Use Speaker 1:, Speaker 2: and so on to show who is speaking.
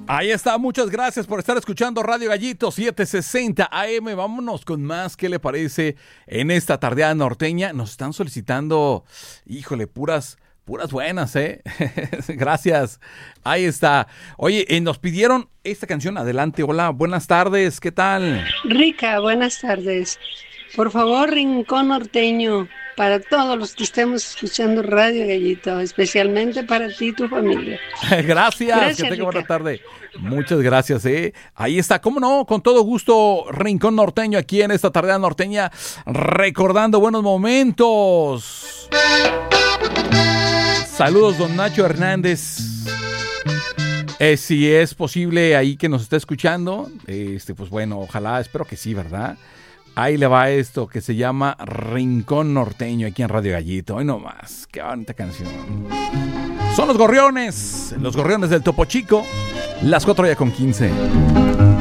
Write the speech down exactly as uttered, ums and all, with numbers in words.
Speaker 1: Ahí está, muchas gracias por estar escuchando Radio Gallito setecientos sesenta A M. Vámonos con más, ¿qué le parece? En esta tardeada norteña nos están solicitando, híjole, puras, puras buenas, ¿eh? Gracias, ahí está. Oye, eh, nos pidieron esta canción, adelante, hola, buenas tardes, ¿qué tal?
Speaker 2: Rica, buenas tardes. Por favor, Rincón Norteño, para todos los que estemos escuchando Radio Gallito, especialmente para ti y tu familia.
Speaker 1: Gracias,
Speaker 2: Gracias,
Speaker 1: que tenga buena
Speaker 2: Rica.
Speaker 1: tarde. Muchas gracias, ¿eh? Ahí está, cómo no, con todo gusto, Rincón Norteño aquí en esta tarde norteña, recordando buenos momentos. Saludos, don Nacho Hernández. Eh, si es posible ahí que nos esté escuchando, este, pues bueno, ojalá, espero que sí, ¿verdad? Ahí le va esto que se llama Rincón Norteño aquí en Radio Gallito. Hoy nomás, qué bonita canción. Son los Gorriones, los Gorriones del Topo Chico, las cuatro ya con quince.